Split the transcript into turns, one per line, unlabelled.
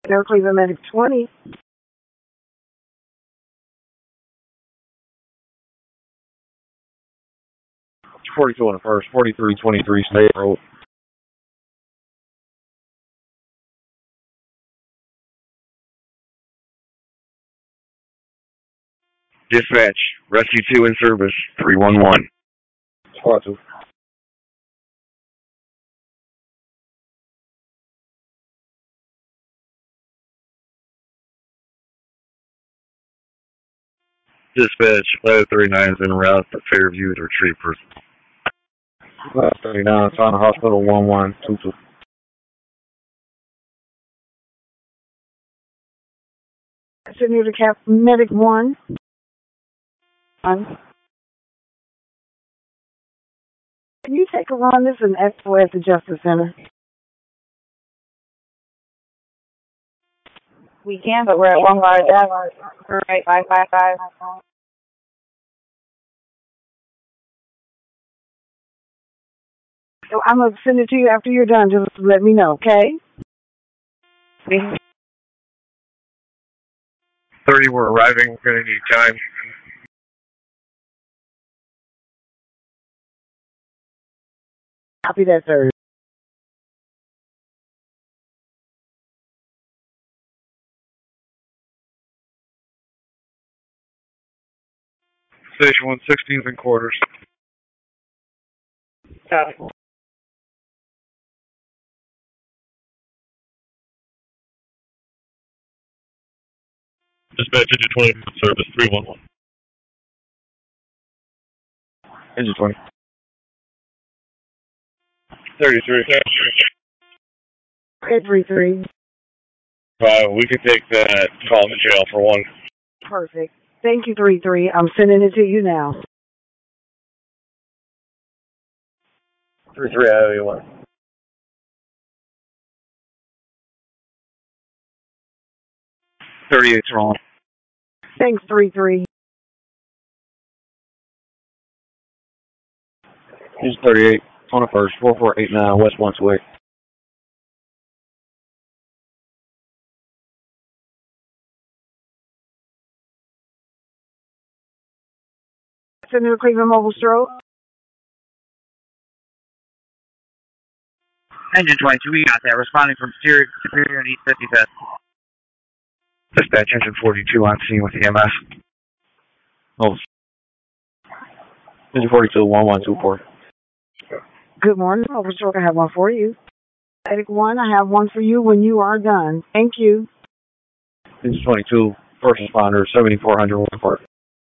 Air Cleveland Medic 20.
42 on the first, 4323 State Road.
Dispatch, Rescue 2 in service, 311.
Squad 2.
Dispatch, Ladder 39 is en route to Fairview to retrieve person.
Ladder 39, China Hospital 1122.
Senior to Cap Medic 1. Can you take a run? This is an expo at the Justice Center.
We can, but we're at 1 bar down. We're right 555.
So I'm going to send it to you after you're done. Just let me know, okay?
30, we're arriving. We're going to need time.
Copy that, sir.
Station 116 in quarters.
Copy.
Dispatch, Engine 20 in service, 311.
Engine 20.
33.
Okay, 33.
We can take that call to jail for 1.
Perfect. Thank you, 33. I'm sending it to you now.
33 out of you 1.
.38's wrong.
Thanks, 33.
Engine 38, 21st, 4489 West 128.
Senator Cleveland Mobile Stroke.
Engine 22, we got that. Responding from Superior and East 55th.
Dispatch, Engine 42 on scene with EMS.
Oh. Engine 42, 1124.
Good morning, Mobile Stroke. I have one for you. Medic 1, I have one for you when you are done. Thank you.
Engine 22, first responder, 7400 Park.